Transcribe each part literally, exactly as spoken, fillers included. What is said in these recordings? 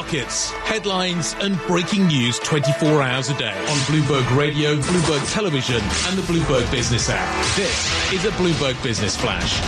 markets, headlines and breaking news twenty-four hours a day on Bloomberg Radio, Bloomberg Television and the Bloomberg Business app. This is a Bloomberg Business Flash.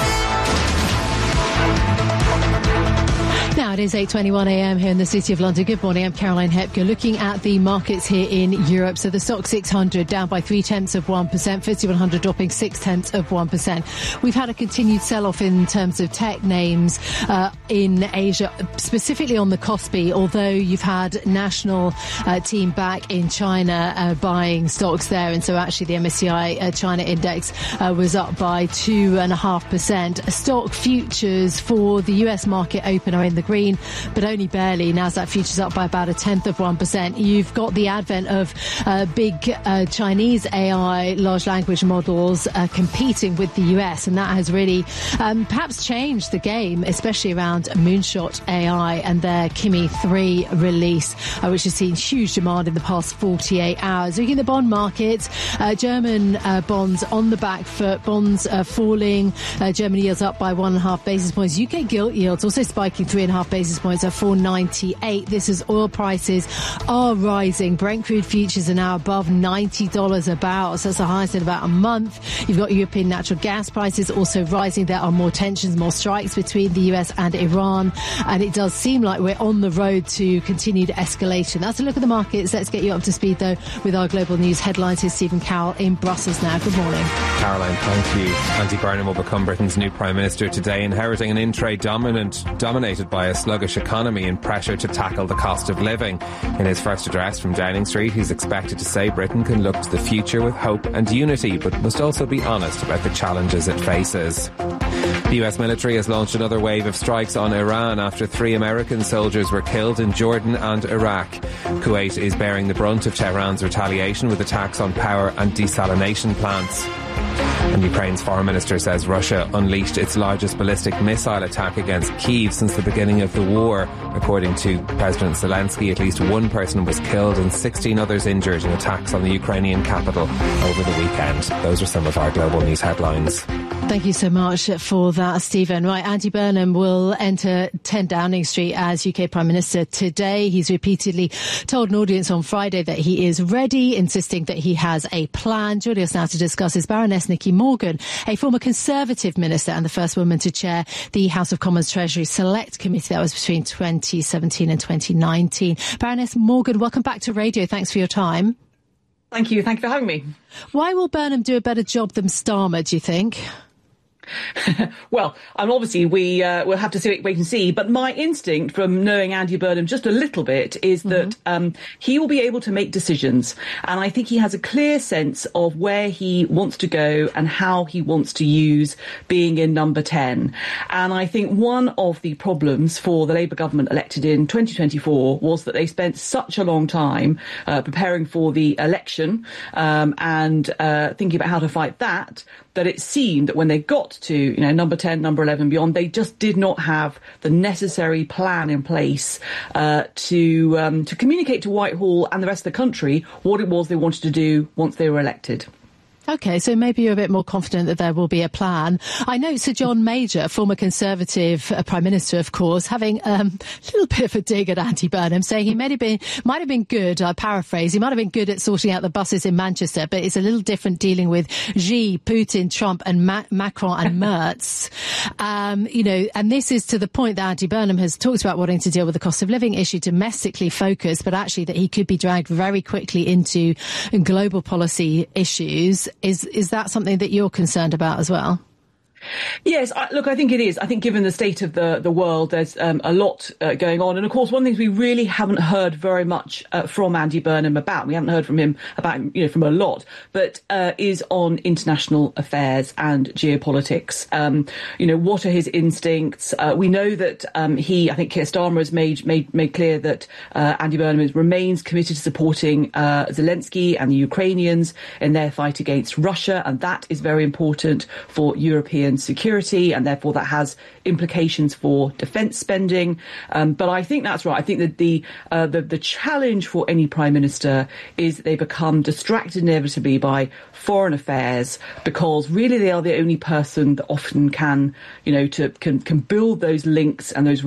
Now it is eight twenty-one a m here in the City of London. Good morning, I'm Caroline Hepker. Looking at the markets here in Europe. So the stock six hundred down by three tenths of one percent, FTSE one hundred dropping six tenths of one percent. We've had a continued sell-off in terms of tech names uh, in Asia, specifically on the Kospi, although you've had national uh, team back in China uh, buying stocks there. And so actually the M S C I uh, China index uh, was up by two point five percent. Stock futures for the U S market open are in the green, but only barely. Nasdaq futures up by about a tenth of one percent. You've got the advent of uh, big uh, Chinese A I large language models uh, competing with the U S, and that has really um, perhaps changed the game, especially around Moonshot A I and their Kimi three release, uh, which has seen huge demand in the past forty-eight hours. Looking at the bond markets, uh, German uh, bonds on the back foot, bonds uh, falling, uh, German yields up by one and a half basis points. U K gilt yields also spiking three and a half basis points at four ninety-eight. This is oil prices are rising. Brent crude futures are now above ninety dollars a barrel. So that's the highest in about a month. You've got European natural gas prices also rising. There are more tensions, more strikes between the U S and Iran. And it does seem like we're on the road to continued escalation. That's a look at the markets. Let's get you up to speed, though, with our global news headlines. Here's Stephen Carroll in Brussels now. Good morning. Caroline, thank you. Andy Burnham will become Britain's new Prime Minister today, inheriting an in-trade dominant, dominated by a sluggish economy and pressure to tackle the cost of living. In his first address from Downing Street, he's expected to say Britain can look to the future with hope and unity, but must also be honest about the challenges it faces. The U S military has launched another wave of strikes on Iran after three American soldiers were killed in Jordan and Iraq. Kuwait is bearing the brunt of Tehran's retaliation with attacks on power and desalination plants. And Ukraine's foreign minister says Russia unleashed its largest ballistic missile attack against Kyiv since the beginning of the war. According to President Zelensky, at least one person was killed and sixteen others injured in attacks on the Ukrainian capital over the weekend. Those are some of our global news headlines. Thank you so much for that, Stephen. Right, Andy Burnham will enter ten Downing Street as U K Prime Minister today. He's repeatedly told an audience on Friday that he is ready, insisting that he has a plan. Joining us now to discuss is Baroness Nicky Morgan, a former Conservative minister and the first woman to chair the House of Commons Treasury Select Committee. That was between twenty seventeen and twenty nineteen. Baroness Morgan, welcome back to radio. Thanks for your time. Thank you. Thank you for having me. Why will Burnham do a better job than Starmer, do you think? Well, um, obviously we uh, will have to see, wait and see. But my instinct from knowing Andy Burnham just a little bit is that mm-hmm. um, he will be able to make decisions. And I think he has a clear sense of where he wants to go and how he wants to use being in number ten. And I think one of the problems for the Labour government elected in twenty twenty-four was that they spent such a long time uh, preparing for the election um, and uh, thinking about how to fight that, that it seemed that when they got to, you know, number ten, number eleven, beyond, they just did not have the necessary plan in place uh, to um, to communicate to Whitehall and the rest of the country what it was they wanted to do once they were elected. OK, so maybe you're a bit more confident that there will be a plan. I know Sir John Major, former Conservative uh, Prime Minister, of course, having um, a little bit of a dig at Andy Burnham, saying he might have been, might have been good, I paraphrase, he might have been good at sorting out the buses in Manchester, but it's a little different dealing with Xi, Putin, Trump and Ma- Macron and Merz. Um, you know, and this is to the point that Andy Burnham has talked about wanting to deal with the cost of living issue domestically focused, but actually that he could be dragged very quickly into global policy issues. Is is that something that you're concerned about as well? Yes, I, look, I think it is. I think given the state of the, the world, there's um, a lot uh, going on. And of course, one of the things we really haven't heard very much uh, from Andy Burnham about, we haven't heard from him about, you know, from a lot, but uh, is on international affairs and geopolitics. Um, you know, what are his instincts? Uh, we know that um, he, I think Keir Starmer has made, made, made clear that uh, Andy Burnham is, remains committed to supporting uh, Zelensky and the Ukrainians in their fight against Russia. And that is very important for European security, and therefore that has implications for defence spending. Um, but I think that's right. I think that the, uh, the the challenge for any prime minister is that they become distracted inevitably by foreign affairs, because really they are the only person that often can, you know, to can can build those links and those